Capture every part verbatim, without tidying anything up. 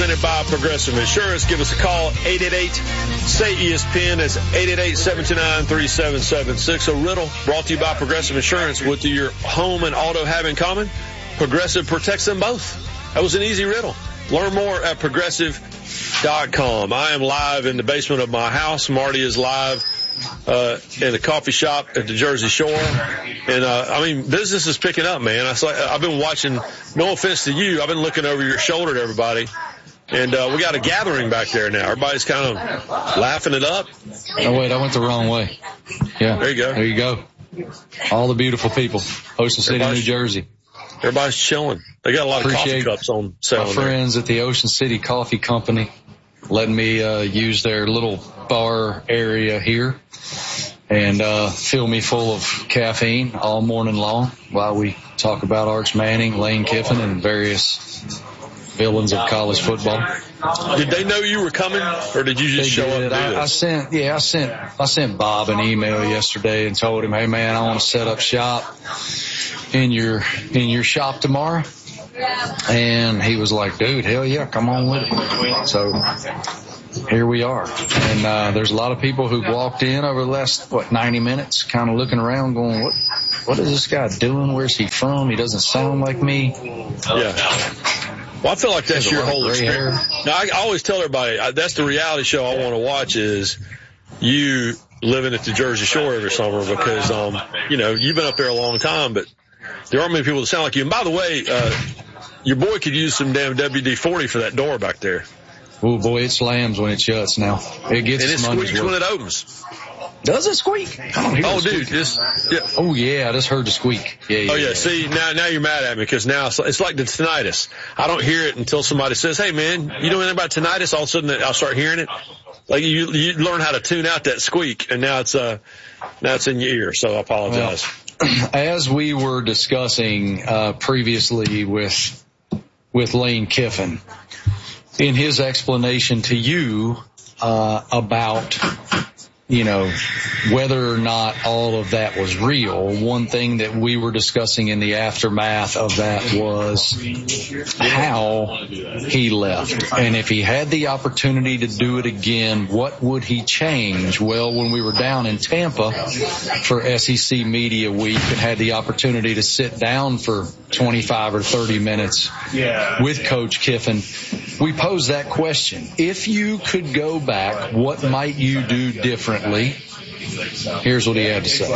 presented by Progressive Insurance. Give us a call, eight eight eight, S A Y, E S P N. That's eight eight eight, seven two nine, three seven seven six. A riddle brought to you by Progressive Insurance. What do your home and auto have in common? Progressive protects them both. That was an easy riddle. Learn more at progressive dot com. I am live in the basement of my house. Marty is live uh in the coffee shop at the Jersey Shore. And, uh, I mean, business is picking up, man. I saw, I've been watching, no offense to you, I've been looking over your shoulder at everybody. And, uh, we got a gathering back there now. Everybody's kind of laughing it up. Oh, wait, I went the wrong way. Yeah. There you go. There you go. All the beautiful people. Ocean City, New Jersey. Everybody's chilling. They got a lot Appreciate of coffee cups on sale. My friends there. at the Ocean City Coffee Company letting me, uh, use their little bar area here and, uh, fill me full of caffeine all morning long while we talk about Arch Manning, Lane Kiffin, and various villains of college football. Did they know you were coming, or did you just they show did. up and do I, I this? sent, yeah, I sent, I sent Bob an email yesterday and told him, hey man, I want to set up shop in your, in your shop tomorrow. And he was like, dude, hell yeah, come on with it. So here we are. And, uh, there's a lot of people who walked in over the last, what, ninety minutes, kind of looking around going, what, what is this guy doing? Where's he from? He doesn't sound like me. Yeah. Well, I feel like that's your whole experience. Now, I always tell everybody, that's the reality show I want to watch is you living at the Jersey Shore every summer because, um, you know, you've been up there a long time, but there aren't many people that sound like you. And by the way, uh, your boy could use some damn W D forty for that door back there. Oh boy, it slams when it shuts now. It gets and it some squeaks when it opens. Does it squeak? Oh, dude, this. Yeah. Oh yeah, I just heard the squeak. Yeah, yeah. Oh yeah. yeah. See, now now you're mad at me because now it's, it's like the tinnitus. I don't hear it until somebody says, "Hey man, you know anything about tinnitus?" All of a sudden, I'll start hearing it. Like you, you learn how to tune out that squeak, and now it's uh, now it's in your ear. So I apologize. Well, as we were discussing uh, previously with with Lane Kiffin, in his explanation to you uh, about, you know, whether or not all of that was real, one thing that we were discussing in the aftermath of that was how he left. And if he had the opportunity to do it again, what would he change? Well, when we were down in Tampa for S E C Media Week and had the opportunity to sit down for twenty-five or thirty minutes yeah, with yeah. Coach Kiffin, we posed that question. If you could go back, what might you do differently? Here's what he had to say.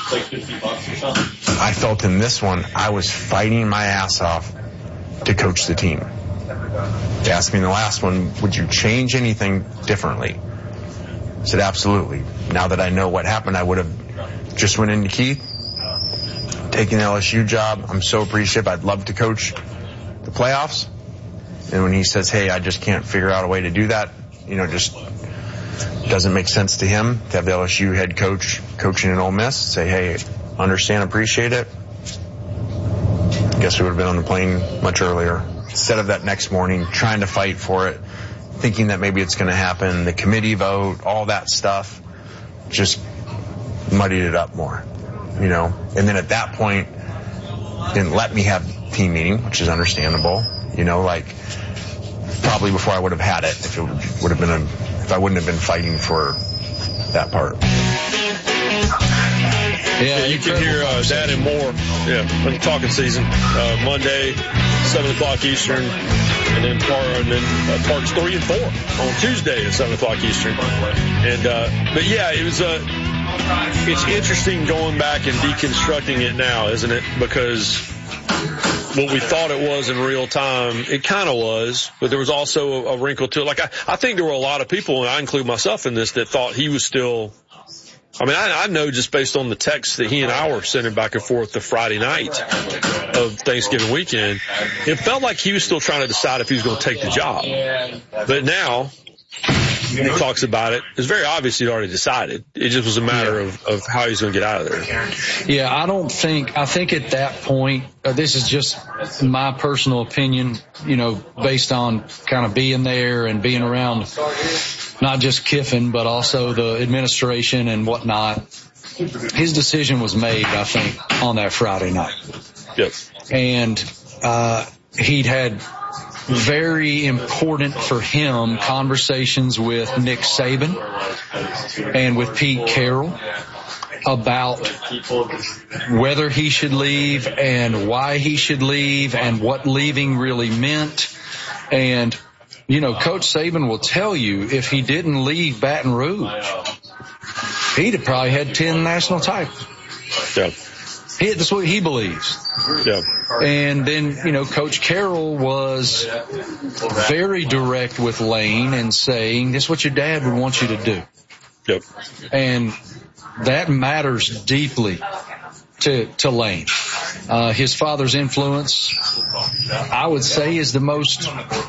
I felt in this one, I was fighting my ass off to coach the team. They asked me in the last one, would you change anything differently? I said, absolutely. Now that I know what happened, I would have just went into Keith, taken the L S U job. I'm so appreciative. I'd love to coach the playoffs. And when he says, hey, I just can't figure out a way to do that, you know, just doesn't make sense to him to have the L S U head coach coaching in Ole Miss, say, hey, understand, appreciate it. I guess we would have been on the plane much earlier. Instead of that next morning, trying to fight for it, thinking that maybe it's going to happen, the committee vote, all that stuff, just muddied it up more, you know. And then at that point, didn't let me have team meeting, which is understandable, you know, like probably before I would have had it, if it would have been a, if I wouldn't have been fighting for that part. Yeah, yeah you can hear uh, that and more. Yeah, in the talking season, uh, Monday, seven o'clock Eastern, and then part and then uh, parts three and four on Tuesday at seven o'clock Eastern. And uh, but yeah, it was a. Uh, it's interesting going back and deconstructing it now, isn't it? Because what we thought it was in real time, it kind of was, but there was also a, a wrinkle to it. Like I, I think there were a lot of people, and I include myself in this, that thought he was still. I mean, I, I know just based on the texts that he and I were sending back and forth the Friday night of Thanksgiving weekend, it felt like he was still trying to decide if he was going to take the job. But now, he talks about it. It's very obvious he'd already decided. It just was a matter of, of how he's going to get out of there. Yeah, I don't think, I think at that point, uh, this is just my personal opinion, you know, based on kind of being there and being around not just Kiffin, but also the administration and whatnot. His decision was made, I think, on that Friday night. Yep. And, uh, he'd had very important for him conversations with Nick Saban and with Pete Carroll about whether he should leave and why he should leave and what leaving really meant. And, you know, Coach Saban will tell you if he didn't leave Baton Rouge, he'd have probably had ten national titles. Yeah. He, that's what he believes. Yeah. And then, you know, Coach Carroll was very direct with Lane and saying, this is what your dad would want you to do. Yep. And that matters deeply to, to Lane. Uh, his father's influence, I would say, is the most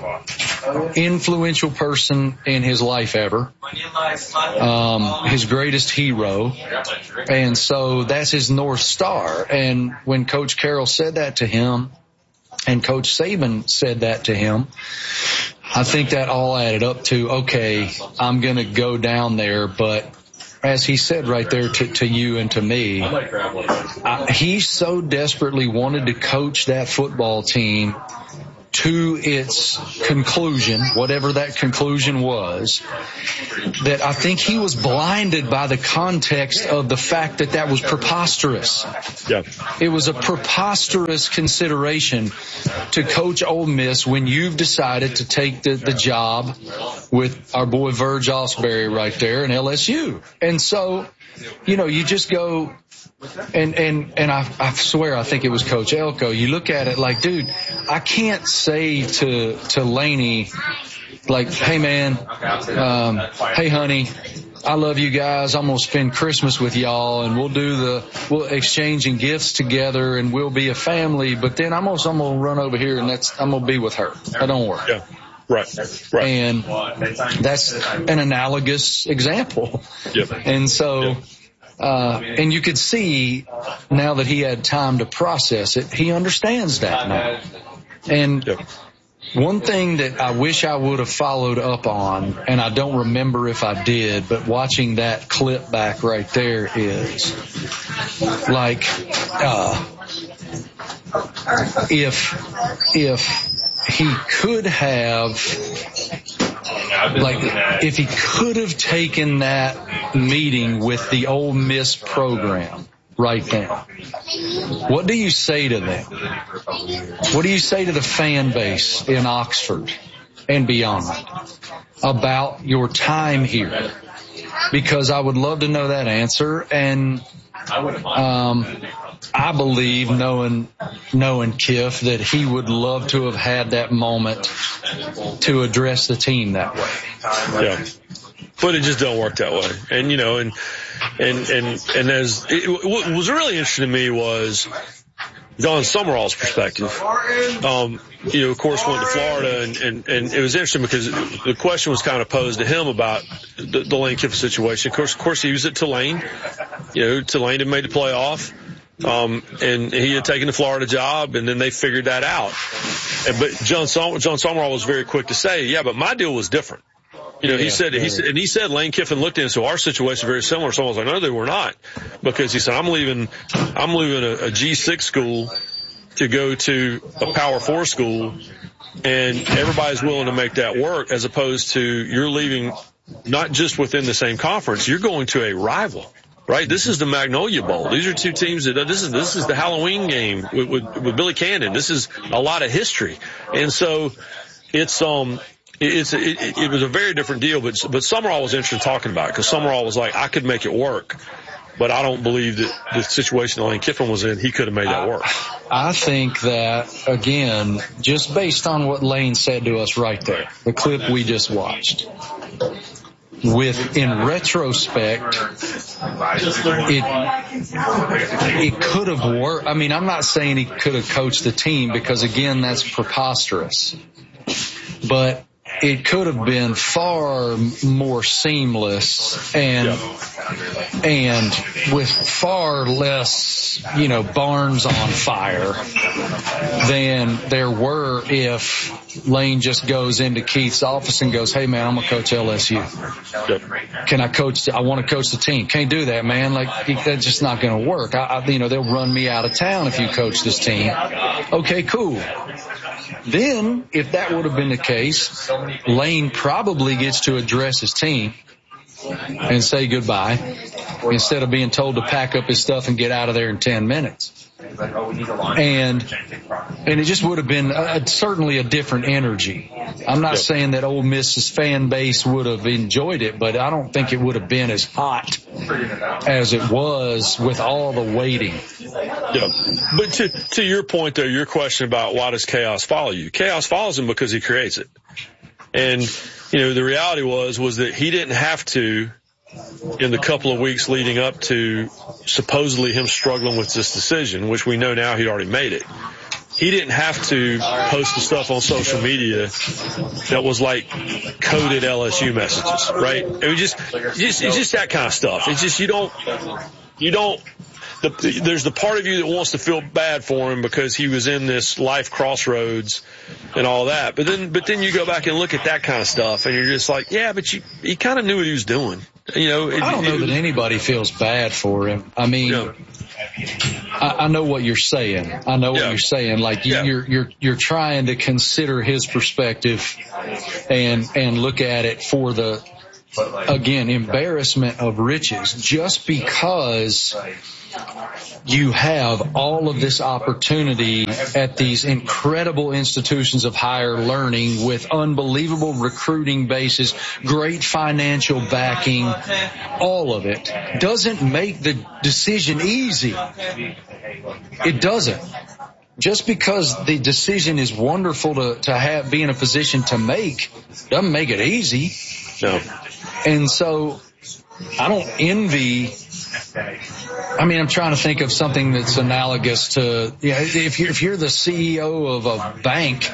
influential person in his life ever. Um, his greatest hero. And so that's his North Star. And when Coach Carroll said that to him and Coach Saban said that to him, I think that all added up to, okay, I'm going to go down there, but as he said right there to, to you and to me, uh, he so desperately wanted to coach that football team to its conclusion, whatever that conclusion was, that I think he was blinded by the context of the fact that that was preposterous. Yeah. It was a preposterous consideration to coach Ole Miss when you've decided to take the, the job with our boy Verge Osbury right there in L S U. And so, you know, you just go, And, and, and I, I swear I think it was Coach Elko. You look at it like, dude, I can't say to, to Laney, like, hey man, um, hey honey, I love you guys. I'm going to spend Christmas with y'all and we'll do the, we'll exchanging gifts together and we'll be a family. But then I'm also, I'm going to run over here and that's, I'm going to be with her. That don't work. Yeah. Right. Right. And that's an analogous example. Yep. And so, yep. Uh, and you could see now that he had time to process it, he understands that now. And yep. one thing that I wish I would have followed up on, and I don't remember if I did, but watching that clip back right there is like, uh, if, if he could have, like, if he could have taken that meeting with the Ole Miss program right now, what do you say to them? What do you say to the fan base in Oxford and beyond about your time here? Because I would love to know that answer. And um I believe, knowing knowing Kiff, that he would love to have had that moment to address the team that way. Yeah, but it just don't work that way. And you know, and and and and as it, what was really interesting to me was Don Summerall's perspective. Um, you know, of course, went to Florida, and, and, and it was interesting because the question was kind of posed to him about the, the Lane Kiffin situation. Of course, of course, he was at Tulane. You know, Tulane had made the playoff. Um, and he had taken the Florida job, and then they figured that out. And, but John, Som- John Summerall was very quick to say, yeah, but my deal was different. You know, yeah, he said, he said, and he said Lane Kiffin looked in, so our situation is very similar. Someone was like, no, they were not. Because he said, I'm leaving, I'm leaving a, a G six school to go to a Power Four school, and everybody's willing to make that work, as opposed to you're leaving not just within the same conference, you're going to a rival. Right, this is the Magnolia Bowl. These are two teams that this is this is the Halloween game with, with, with Billy Cannon. This is a lot of history, and so it's um it's it, it was a very different deal. But but Summerall was interested in talking about it because Summerall was like, I could make it work, but I don't believe that the situation that Lane Kiffin was in, he could have made that work. I think that, again, just based on what Lane said to us right there, the clip we just watched. With, in retrospect, it, it could have worked. I mean, I'm not saying he could have coached the team because, again, that's preposterous. But it could have been far more seamless and, and with far less, you know, barns on fire than there were if Lane just goes into Keith's office and goes, hey man, I'm going to coach L S U. Can I coach? I want to coach the team. Can't do that, man. Like, that's just not going to work. I, I, you know, they'll run me out of town if you coach this team. Okay, cool. Then, if that would have been the case, Lane probably gets to address his team and say goodbye instead of being told to pack up his stuff and get out of there in ten minutes. And and it just would have been a, certainly a different energy. I'm not saying that Ole Miss's fan base would have enjoyed it, but I don't think it would have been as hot as it was with all the waiting. Yeah. But to, to your point, though, your question about why does chaos follow you? Chaos follows him because he creates it. And, you know, the reality was, was that he didn't have to, in the couple of weeks leading up to supposedly him struggling with this decision, which we know now he'd already made it. He didn't have to post the stuff on social media that was like coded L S U messages, right? It was just, just, it's just that kind of stuff. It's just, you don't, you don't, the, there's the part of you that wants to feel bad for him because he was in this life crossroads and all that. But then, but then you go back and look at that kind of stuff and you're just like, yeah, but you, he kind of knew what he was doing. You know, it, I don't know it, that anybody feels bad for him. I mean, yeah. I, I know what you're saying. I know what yeah. you're saying. Like you, yeah. you're, you're, you're trying to consider his perspective and, and look at it for the, again, embarrassment of riches, just because you have all of this opportunity at these incredible institutions of higher learning with unbelievable recruiting bases, great financial backing, all of it doesn't make the decision easy. It doesn't. Just because the decision is wonderful to, to have, be in a position to make, doesn't make it easy. No. And so I don't envy, I mean, I'm trying to think of something that's analogous to, you know, if you're, if you're the C E O of a bank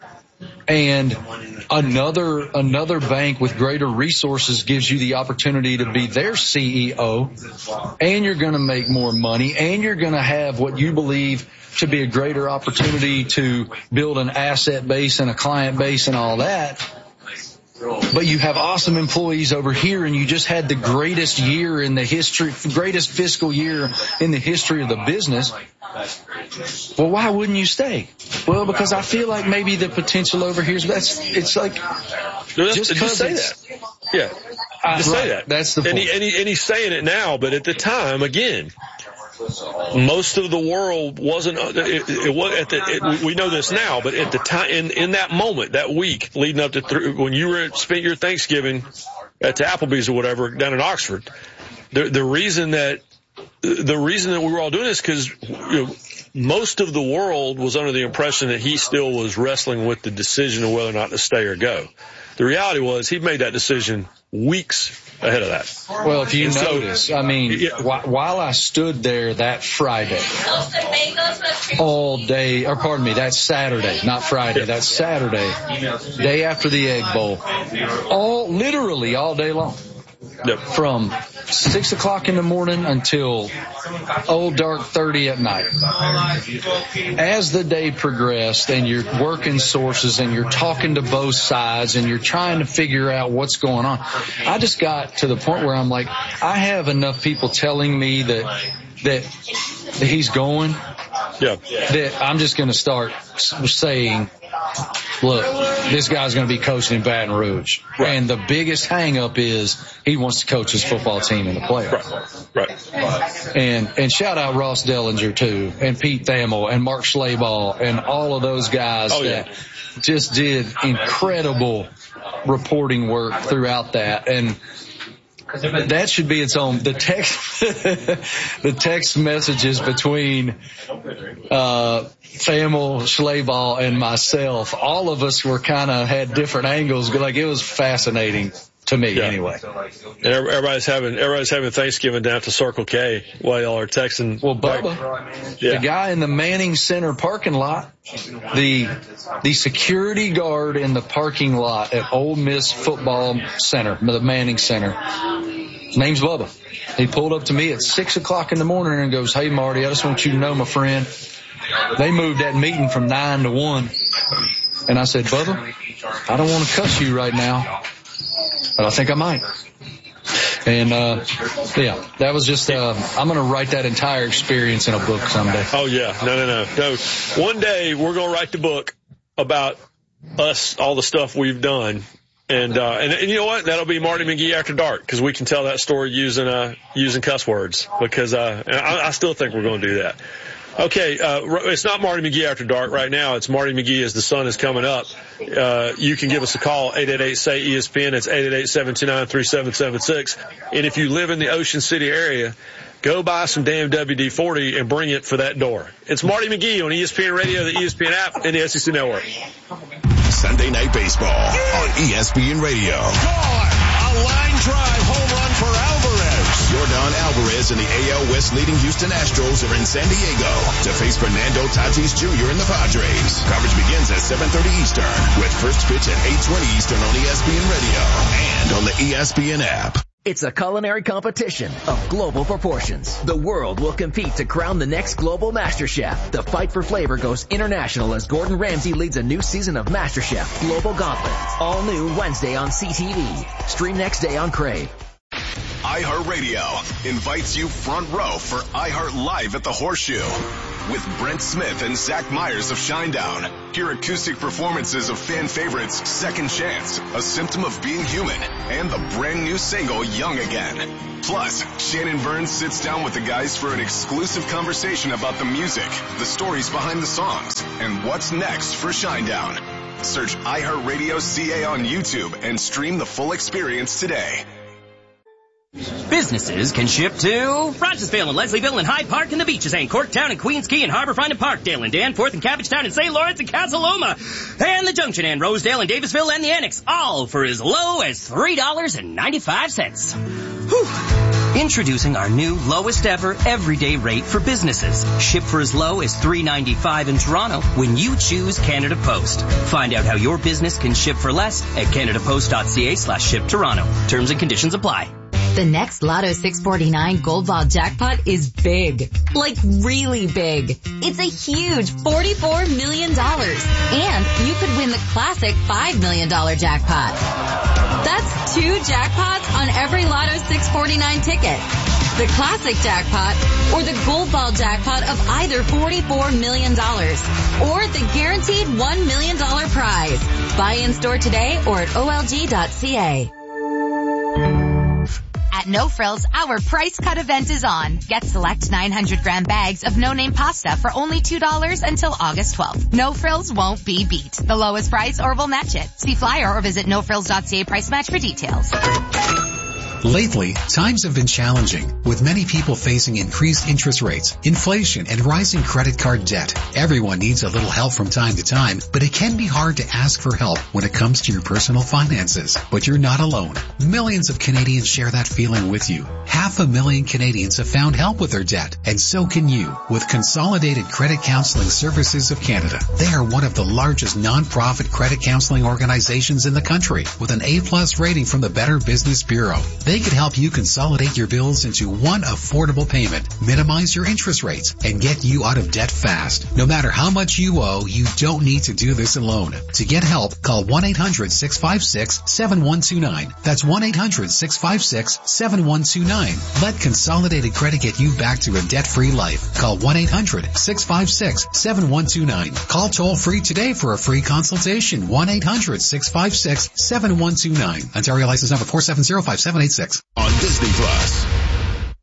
and another, another bank with greater resources gives you the opportunity to be their C E O, and you're going to make more money, and you're going to have what you believe to be a greater opportunity to build an asset base and a client base and all that. But you have awesome employees over here, and you just had the greatest year in the history, greatest fiscal year in the history of the business. Well, why wouldn't you stay? Well, because I feel like maybe the potential over here is, that's, it's like, no, that's, just, just say that. Yeah. I, just right, say that. That's the and point. He, and, he, and he's saying it now, but at the time, again, most of the world wasn't, it, it was at the, it, we know this now, but at the time, in, in that moment, that week leading up to th- when you were spent your Thanksgiving at the Applebee's or whatever down in Oxford, the, the reason that, the reason that we were all doing this because, you know, most of the world was under the impression that he still was wrestling with the decision of whether or not to stay or go. The reality was he made that decision weeks ahead of that. Well, if you and notice, so, I mean, yeah. wh- while I stood there that Friday, all day, or pardon me, that's Saturday, not Friday, that's Saturday, day after the Egg Bowl, all, literally all day long. Yep. From six o'clock in the morning until old dark thirty at night. As the day progressed and you're working sources and you're talking to both sides and you're trying to figure out what's going on, I just got to the point where I'm like, I have enough people telling me that that, that he's going, yeah. that I'm just going to start saying, look, this guy's going to be coaching in Baton Rouge. Right. And the biggest hang up is he wants to coach his football team in the playoffs. Right. Right. And, and shout out Ross Dellinger too, and Pete Thamel and Mark Schlabach and all of those guys oh, that yeah. just did incredible reporting work throughout that. And that should be its own. The text, the text messages between uh Thamel, Schlabach, and myself, all of us were kind of had different angles. Like it was fascinating to me, yeah. Anyway. And everybody's having everybody's having Thanksgiving down to Circle K while y'all are texting. Well, Bubba, yeah. the guy in the Manning Center parking lot, the the security guard in the parking lot at Ole Miss Football Center, the Manning Center. His name's Bubba. He pulled up to me at six o'clock in the morning and goes, "Hey, Marty, I just want you to know, my friend, they moved that meeting from nine to one." And I said, "Bubba, I don't want to cuss you right now, but I think I might." And, uh, yeah, that was just, uh, I'm going to write that entire experience in a book someday. Oh, yeah. No, no, no, no. One day we're going to write the book about us, all the stuff we've done. And, uh, and, and you know what? That'll be Marty McGee After Dark, because we can tell that story using, uh, using cuss words, because, uh, I, I still think we're going to do that. Okay, uh, it's not Marty McGee After Dark right now. It's Marty McGee as the sun is coming up. Uh, you can give us a call, eight eight eight, S A Y, E S P N. It's eight eight eight, seven two nine, three seven seven six. And if you live in the Ocean City area, go buy some damn W D forty and bring it for that door. It's Marty McGee on E S P N Radio, the E S P N app, and the S E C Network. Sunday Night Baseball on E S P N Radio. Gone! A line drive home run for Alvarez. Yordan Alvarez and the A L West leading Houston Astros are in San Diego to face Fernando Tatis Junior and the Padres. Coverage begins at seven thirty Eastern with first pitch at eight twenty Eastern on E S P N Radio and on the E S P N app. It's a culinary competition of global proportions. The world will compete to crown the next global Master Chef. The fight for flavor goes international as Gordon Ramsay leads a new season of Master Chef Global Gauntlet. All new Wednesday on C T V. Stream next day on Crave. iHeartRadio invites you front row for iHeart Live at the Horseshoe with Brent Smith and Zach Myers of Shinedown. Hear acoustic performances of fan favorites Second Chance, A Symptom of Being Human, and the brand new single Young Again. Plus, Shannon Burns sits down with the guys for an exclusive conversation about the music, the stories behind the songs, and what's next for Shinedown. Search iHeartRadio C A on YouTube and stream the full experience today. Businesses can ship to Rogersville and Leslieville and Hyde Park and the beaches and Corktown and Queens Key and Harborfront and Parkdale and Danforth and Cabbagetown and Saint Lawrence and Casaloma and the Junction and Rosedale and Davisville and the Annex, all for as low as three dollars and ninety-five cents. Whew. Introducing our new lowest ever everyday rate for businesses. Ship for as low as three dollars and ninety-five cents in Toronto when you choose Canada Post. Find out how your business can ship for less at canadapost.ca slash ship Toronto. Terms and conditions apply. The next Lotto six forty-nine Gold Ball jackpot is big. Like really big. It's a huge forty-four million dollars. And you could win the classic five million dollars jackpot. That's two jackpots on every Lotto six forty-nine ticket. The classic jackpot or the Gold Ball jackpot of either forty-four million dollars or the guaranteed one million dollars prize. Buy in store today or at O L G dot C A. At No Frills, our price cut event is on. Get select nine hundred gram bags of no-name pasta for only two dollars until August twelfth. No Frills won't be beat. The lowest price or we'll match it. See flyer or visit no frills dot C A price match for details. Lately, times have been challenging, with many people facing increased interest rates, inflation, and rising credit card debt. Everyone needs a little help from time to time, but it can be hard to ask for help when it comes to your personal finances. But you're not alone. Millions of Canadians share that feeling with you. Half a million Canadians have found help with their debt, and so can you with Consolidated Credit Counseling Services of Canada. They are one of the largest non-profit credit counseling organizations in the country, with an A-plus rating from the Better Business Bureau. They can help you consolidate your bills into one affordable payment, minimize your interest rates, and get you out of debt fast. No matter how much you owe, you don't need to do this alone. To get help, call one eight hundred six five six seven one two nine. That's one eight hundred six five six seven one two nine. Let Consolidated Credit get you back to a debt-free life. Call one eight hundred six five six seven one two nine. Call toll-free today for a free consultation. one eight hundred six five six seven one two nine. Ontario license number four seven zero five seven eight six. On Disney Plus.